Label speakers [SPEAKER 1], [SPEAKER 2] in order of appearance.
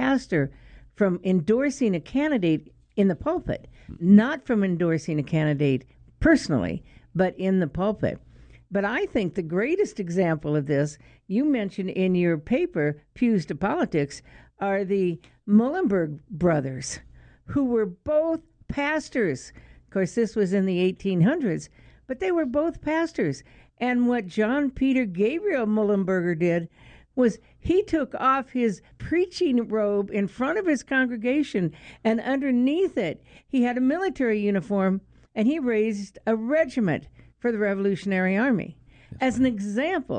[SPEAKER 1] pastor from endorsing a candidate in the pulpit, not from endorsing a candidate personally, but in the pulpit. But I think the greatest example of this, you mentioned in your paper, Pews to Politics, are the Muhlenberg brothers, who were both pastors. Of course, this was in the 1800s, but they were both pastors. And what John Peter Gabriel Muhlenberger did was he took off his preaching robe in front of his congregation, and underneath it, he had a military uniform, and he raised a regiment for the Revolutionary Army. As an example